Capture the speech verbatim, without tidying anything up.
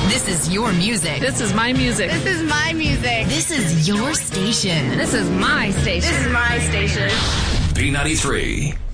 This is your music. This is my music. This is my music. This is your station. This is my station. This is my station. B ninety-three.